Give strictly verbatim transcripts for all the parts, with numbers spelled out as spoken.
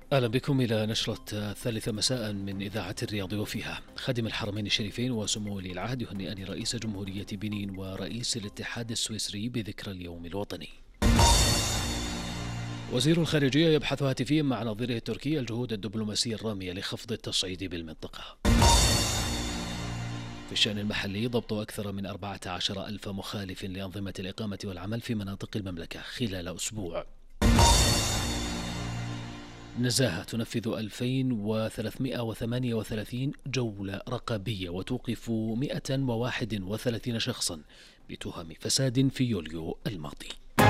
أهلا بكم إلى نشرة الثالثة مساء من إذاعة الرياض، وفيها خادم الحرمين الشريفين وسمو ولي العهد يهنئان رئيس جمهورية بنين ورئيس الاتحاد السويسري بذكرى اليوم الوطني. وزير الخارجية يبحث هاتفيا مع نظيره التركي الجهود الدبلوماسية الرامية لخفض التصعيد بالمنطقة. في الشأن المحلي، ضبط أكثر من أربعة عشر ألف مخالف لأنظمة الإقامة والعمل في مناطق المملكة خلال أسبوع. نزاهة تنفذ ألفين وثلاثمئة وثمانية وثلاثين جولة رقابية وتوقف مئة وواحد وثلاثين شخصا بتهم فساد في يوليو الماضي.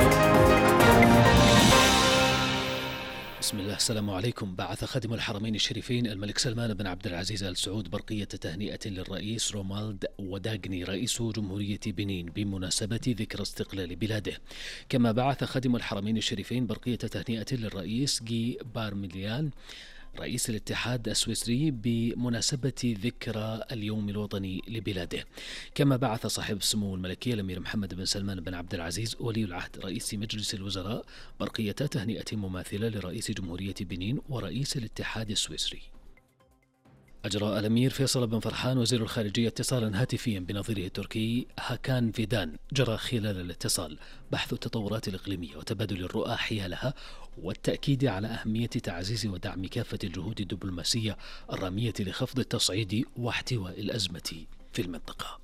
بسم الله، السلام عليكم. بعث خادم الحرمين الشريفين الملك سلمان بن عبد العزيز آل سعود برقية تهنئة للرئيس رومالد وداغني رئيس جمهورية بنين بمناسبة ذكرى استقلال بلاده. كما بعث خادم الحرمين الشريفين برقية تهنئة للرئيس جي بارميليان رئيس الاتحاد السويسري بمناسبة ذكرى اليوم الوطني لبلاده. كما بعث صاحب السمو الملكي الأمير محمد بن سلمان بن عبد العزيز ولي العهد رئيس مجلس الوزراء برقية تهنئة مماثلة لرئيس جمهورية بنين ورئيس الاتحاد السويسري. أجرى الأمير فيصل بن فرحان وزير الخارجية اتصالا هاتفيا بنظيره التركي هاكان فيدان. جرى خلال الاتصال بحث التطورات الإقليمية وتبادل الرؤى حيالها، والتأكيد على أهمية تعزيز ودعم كافة الجهود الدبلوماسية الرامية لخفض التصعيد واحتواء الأزمة في المنطقة.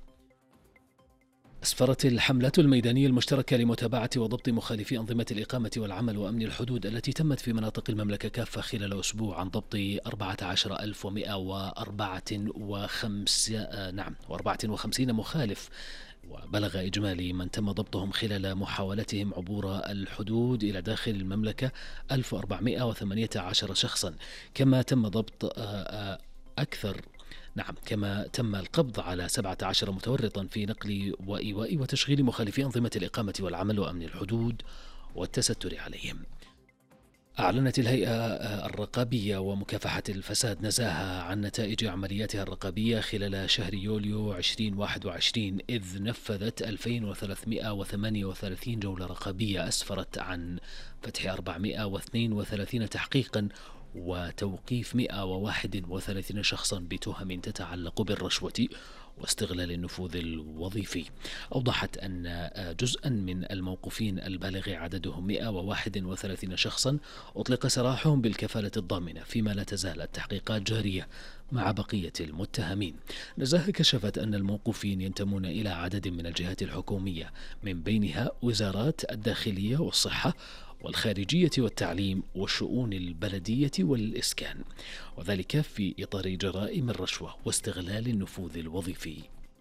أسفرت الحملات الميدانية المشتركة لمتابعة وضبط مخالفي أنظمة الإقامة والعمل وأمن الحدود التي تمت في مناطق المملكة كافة خلال أسبوع عن ضبط أربعة عشر ألف ومئة وأربعة وخمسين نعم وأربعة وخمسين مخالف، وبلغ إجمالي من تم ضبطهم خلال محاولتهم عبور الحدود إلى داخل المملكة ألف وأربعمئة وثمانية عشر شخصا. كما تم ضبط أكثر نعم كما تم القبض على سبعة عشر متورطا في نقل وإيواء وتشغيل مخالفي أنظمة الإقامة والعمل وأمن الحدود والتستر عليهم. أعلنت الهيئة الرقابية ومكافحة الفساد نزاهة عن نتائج عملياتها الرقابية خلال شهر يوليو ألفين وواحد وعشرين، إذ نفذت ألفين وثلاثمئة وثمانية وثلاثين جولة رقابية أسفرت عن فتح أربعمئة واثنين وثلاثين تحقيقا وتوقيف مئة وواحد وثلاثين شخصا بتهم تتعلق بالرشوة واستغلال النفوذ الوظيفي. أوضحت أن جزءا من الموقوفين البالغ عددهم مئة وواحد وثلاثين شخصا أطلق سراحهم بالكفالة الضامنة، فيما لا تزال التحقيقات جارية مع بقية المتهمين. نزاهة كشفت أن الموقوفين ينتمون إلى عدد من الجهات الحكومية، من بينها وزارات الداخلية والصحة والخارجية والتعليم والشؤون البلدية والإسكان، وذلك في إطار جرائم الرشوة واستغلال النفوذ الوظيفي.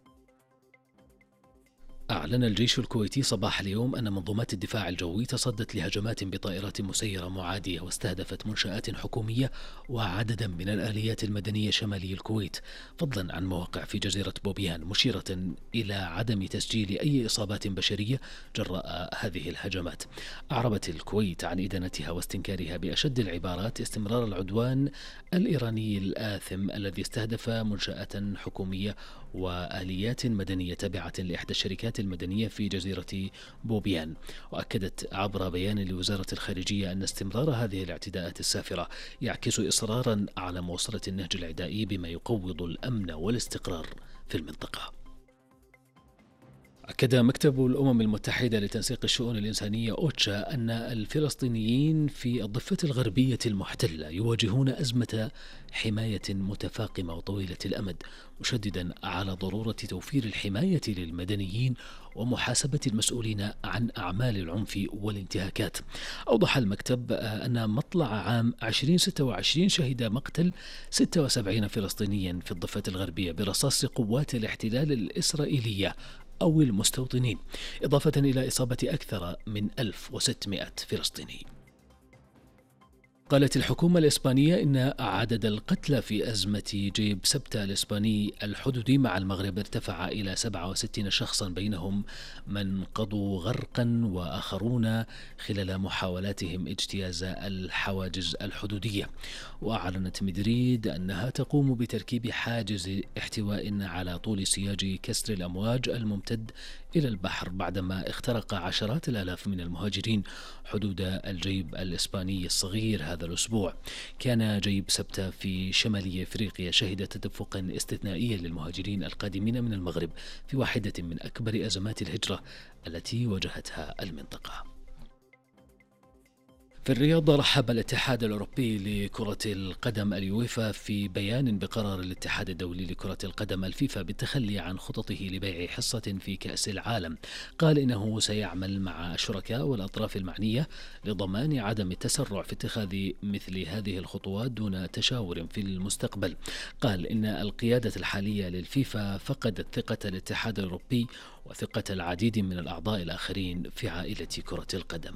أعلن الجيش الكويتي صباح اليوم أن منظومات الدفاع الجوي تصدت لهجمات بطائرات مسيرة معادية واستهدفت منشآت حكومية وعددا من الآليات المدنية شمالي الكويت، فضلا عن مواقع في جزيرة بوبيان، مشيرة إلى عدم تسجيل أي إصابات بشرية جراء هذه الهجمات. أعربت الكويت عن إدانتها واستنكارها بأشد العبارات استمرار العدوان الإيراني الآثم الذي استهدف منشآت حكومية وآليات مدنية تابعة لإحدى الشركات المدنية في جزيرة بوبيان. وأكدت عبر بيان لوزارة الخارجية أن استمرار هذه الاعتداءات السافرة يعكس إصرارا على مواصلة النهج العدائي بما يقوض الأمن والاستقرار في المنطقة. أكد مكتب الأمم المتحدة لتنسيق الشؤون الإنسانية أوتشا أن الفلسطينيين في الضفة الغربية المحتلة يواجهون أزمة حماية متفاقمة وطويلة الأمد، مشددا على ضرورة توفير الحماية للمدنيين ومحاسبة المسؤولين عن أعمال العنف والانتهاكات. أوضح المكتب أن مطلع عام ألفين وستة وعشرين شهد مقتل ستة وسبعين فلسطينيا في الضفة الغربية برصاص قوات الاحتلال الإسرائيلية أو المستوطنين، إضافة إلى إصابة أكثر من ألف وستمئة فلسطيني. قالت الحكومة الإسبانية إن عدد القتلى في أزمة جيب سبتة الإسباني الحدودي مع المغرب ارتفع إلى سبعة وستين شخصا، بينهم من قضوا غرقا وآخرون خلال محاولاتهم اجتياز الحواجز الحدودية. وأعلنت مدريد أنها تقوم بتركيب حاجز احتواء على طول سياج كسر الأمواج الممتد إلى البحر بعدما اخترق عشرات الآلاف من المهاجرين حدود الجيب الإسباني الصغير هذا الأسبوع. كان جيب سبتة في شمالي أفريقيا شهد تدفق استثنائيا للمهاجرين القادمين من المغرب في واحدة من أكبر أزمات الهجرة التي واجهتها المنطقة. في الرياض، رحب الاتحاد الأوروبي لكرة القدم اليويفا في بيان بقرار الاتحاد الدولي لكرة القدم الفيفا بالتخلي عن خططه لبيع حصة في كأس العالم. قال إنه سيعمل مع الشركاء والأطراف المعنية لضمان عدم التسرع في اتخاذ مثل هذه الخطوات دون تشاور في المستقبل. قال إن القيادة الحالية للفيفا فقدت ثقة الاتحاد الأوروبي وثقة العديد من الأعضاء الآخرين في عائلة كرة القدم.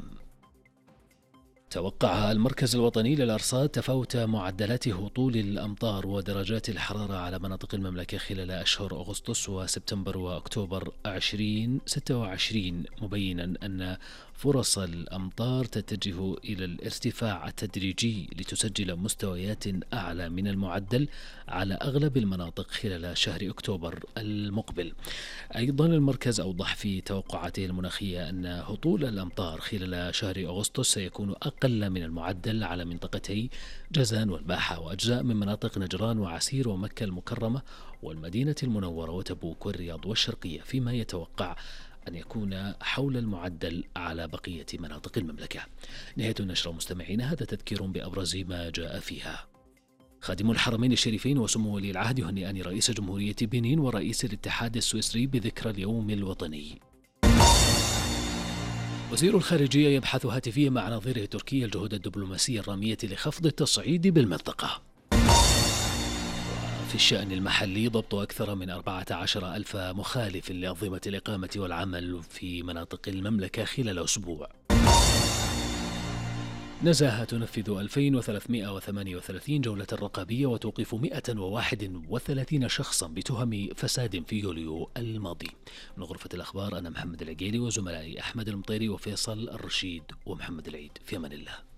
توقع المركز الوطني للأرصاد تفاوت معدلات هطول الأمطار ودرجات الحرارة على مناطق المملكة خلال أشهر أغسطس وسبتمبر وأكتوبر ألفين وستة وعشرين، مبينا أن فرص الأمطار تتجه إلى الارتفاع التدريجي لتسجل مستويات أعلى من المعدل على أغلب المناطق خلال شهر أكتوبر المقبل. أيضا المركز أوضح في توقعاته المناخية أن هطول الأمطار خلال شهر أغسطس سيكون أقل من المعدل على منطقتي جازان والباحة وأجزاء من مناطق نجران وعسير ومكة المكرمة والمدينة المنورة وتبوك والرياض والشرقية، فيما يتوقع أن يكون حول المعدل على بقية مناطق المملكة. نهاية النشرة مستمعين، هذا تذكير بأبرز ما جاء فيها. خادم الحرمين الشريفين وسمو ولي العهد يهنئان رئيس جمهورية بنين ورئيس الاتحاد السويسري بذكرى اليوم الوطني. وزير الخارجية يبحث هاتفيا مع نظيره تركيا الجهود الدبلوماسية الرامية لخفض التصعيد بالمنطقة. في الشأن المحلي، ضبط أكثر من أربعة عشر ألف مخالف لأنظمة الإقامة والعمل في مناطق المملكة خلال أسبوع. نزاهة تنفذ ألفين وثلاثمائة وثمانية وثلاثين جولة رقابية وتوقف مئة وواحد وثلاثين شخصا بتهم فساد في يوليو الماضي. من غرفة الأخبار، أنا محمد العقيلي وزملائي أحمد المطيري وفيصل الرشيد ومحمد العيد، في أمان الله.